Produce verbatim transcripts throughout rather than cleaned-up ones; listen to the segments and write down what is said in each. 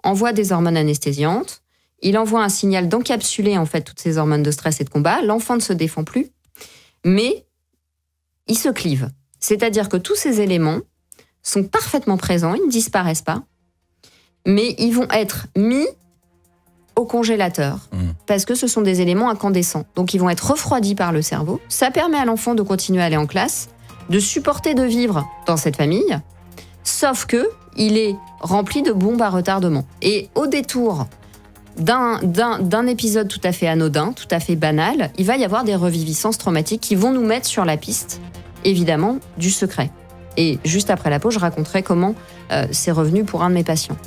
envoie des hormones anesthésiantes, il envoie un signal d'encapsuler en fait toutes ces hormones de stress et de combat, l'enfant ne se défend plus, mais il se clive. C'est-à-dire que tous ces éléments sont parfaitement présents, ils ne disparaissent pas, mais ils vont être mis au congélateur, mmh. parce que ce sont des éléments incandescents. Donc ils vont être refroidis par le cerveau. Ça permet à l'enfant de continuer à aller en classe, de supporter de vivre dans cette famille, sauf que il est rempli de bombes à retardement. Et au détour d'un, d'un, d'un épisode tout à fait anodin, tout à fait banal, il va y avoir des reviviscences traumatiques qui vont nous mettre sur la piste, évidemment, du secret. Et juste après la pause, je raconterai comment euh, c'est revenu pour un de mes patients.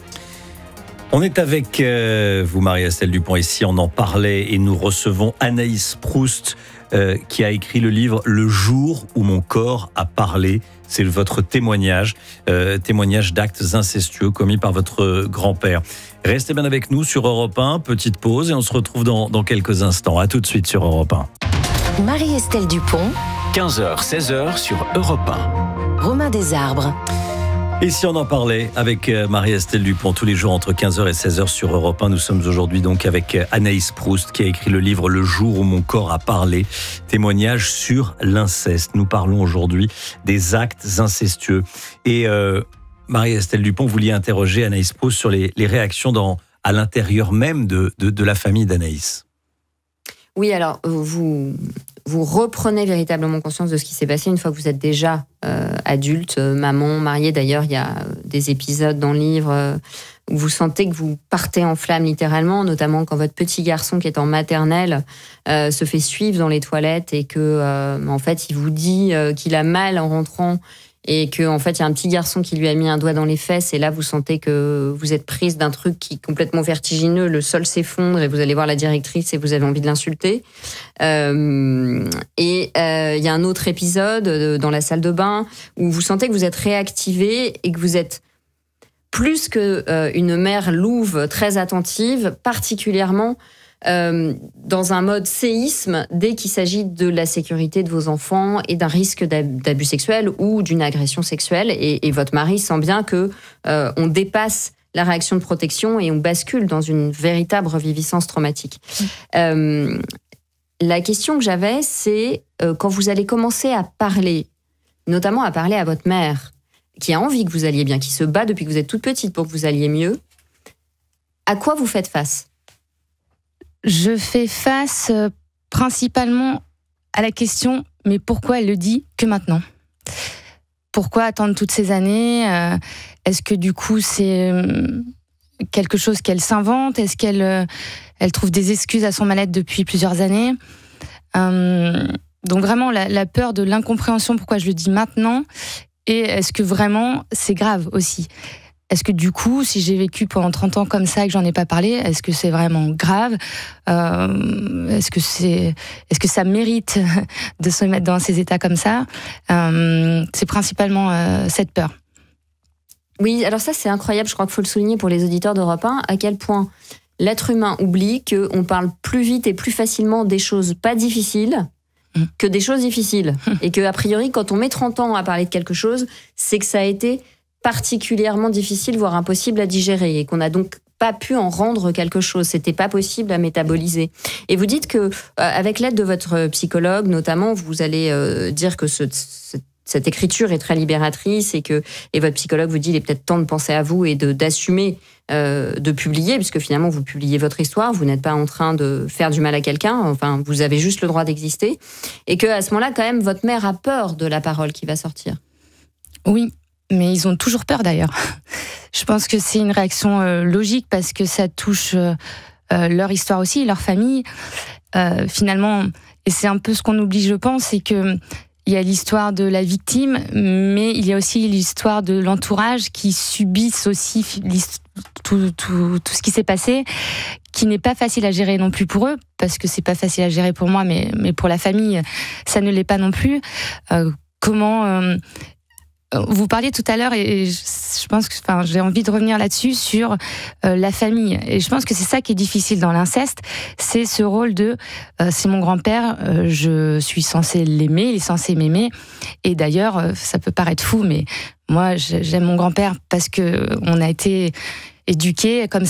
On est avec euh, vous, Marie-Estelle Dupont, ici, on en parlait et nous recevons Anaïs Proust euh, qui a écrit le livre « Le jour où mon corps a parlé ». C'est votre témoignage, euh, témoignage d'actes incestueux commis par votre grand-père. Restez bien avec nous sur Europe un, petite pause et on se retrouve dans, dans quelques instants. À tout de suite sur Europe un. Marie-Estelle Dupont, quinze heures seize heures sur Europe un. Romain Desarbres. Et si on en parlait avec Marie-Estelle Dupont tous les jours entre quinze heures et seize heures sur Europe un, nous sommes aujourd'hui donc avec Anaïs Proust qui a écrit le livre « Le jour où mon corps a parlé », témoignage sur l'inceste. Nous parlons aujourd'hui des actes incestueux. Et euh, Marie-Estelle Dupont, vous vouliez interroger Anaïs Proust sur les, les réactions dans, à l'intérieur même de, de, de la famille d'Anaïs. Oui, alors vous, vous reprenez véritablement conscience de ce qui s'est passé une fois que vous êtes déjà euh, adulte, euh, maman, mariée. D'ailleurs, il y a des épisodes dans le livre euh, où vous sentez que vous partez en flammes littéralement, notamment quand votre petit garçon qui est en maternelle euh, se fait suivre dans les toilettes et que, euh, en fait, il vous dit euh, qu'il a mal en rentrant. Et qu'en en fait, il y a un petit garçon qui lui a mis un doigt dans les fesses et là, vous sentez que vous êtes prise d'un truc qui est complètement vertigineux, le sol s'effondre et vous allez voir la directrice et vous avez envie de l'insulter. Euh, et euh, il y a un autre épisode dans la salle de bain où vous sentez que vous êtes réactivée et que vous êtes plus qu'une euh, mère louve très attentive, particulièrement Euh, dans un mode séisme dès qu'il s'agit de la sécurité de vos enfants et d'un risque d'abus sexuel ou d'une agression sexuelle. Et, et votre mari sent bien que euh, on dépasse la réaction de protection et on bascule dans une véritable reviviscence traumatique. Mmh. Euh, la question que j'avais, c'est euh, quand vous allez commencer à parler, notamment à parler à votre mère, qui a envie que vous alliez bien, qui se bat depuis que vous êtes toute petite pour que vous alliez mieux, à quoi vous faites face ? Je fais face euh, principalement à la question « mais pourquoi elle le dit que maintenant ?» Pourquoi attendre toutes ces années ? euh, Est-ce que du coup c'est euh, quelque chose qu'elle s'invente ? Est-ce qu'elle euh, elle trouve des excuses à son mal-être depuis plusieurs années ? euh, Donc vraiment la, la peur de l'incompréhension, pourquoi je le dis maintenant ? Et est-ce que vraiment c'est grave aussi ? Est-ce que du coup, si j'ai vécu pendant trente ans comme ça et que j'en ai pas parlé, est-ce que c'est vraiment grave ? euh, Est-ce que c'est, est-ce que ça mérite de se mettre dans ces états comme ça ? euh, C'est principalement euh, cette peur. Oui, alors ça c'est incroyable, je crois qu'il faut le souligner pour les auditeurs d'Europe un, à quel point l'être humain oublie qu'on parle plus vite et plus facilement des choses pas difficiles que des choses difficiles. Et que, a priori, quand on met trente ans à parler de quelque chose, c'est que ça a été particulièrement difficile, voire impossible à digérer, et qu'on n'a donc pas pu en rendre quelque chose. C'était pas possible à métaboliser. Et vous dites que, euh, avec l'aide de votre psychologue, notamment, vous allez euh, dire que ce, ce, cette écriture est très libératrice et que, et votre psychologue vous dit, il est peut-être temps de penser à vous et de, d'assumer euh, de publier, puisque finalement, vous publiez votre histoire, vous n'êtes pas en train de faire du mal à quelqu'un, enfin, vous avez juste le droit d'exister. Et que, à ce moment-là, quand même, votre mère a peur de la parole qui va sortir. Oui. Mais ils ont toujours peur d'ailleurs. Je pense que c'est une réaction euh, logique parce que ça touche euh, euh, leur histoire aussi, leur famille. Euh, finalement, et c'est un peu ce qu'on oublie, je pense, c'est que il y a l'histoire de la victime, mais il y a aussi l'histoire de l'entourage qui subissent aussi tout, tout, tout ce qui s'est passé, qui n'est pas facile à gérer non plus pour eux, parce que c'est pas facile à gérer pour moi, mais, mais pour la famille, ça ne l'est pas non plus. Euh, comment... Euh, Vous parliez tout à l'heure, et je pense que, enfin, j'ai envie de revenir là-dessus, sur euh, la famille. Et je pense que c'est ça qui est difficile dans l'inceste, c'est ce rôle de euh, c'est mon grand-père, euh, je suis censée l'aimer, il est censé m'aimer. Et d'ailleurs, euh, ça peut paraître fou, mais moi, j'aime mon grand-père parce que on a été éduqués comme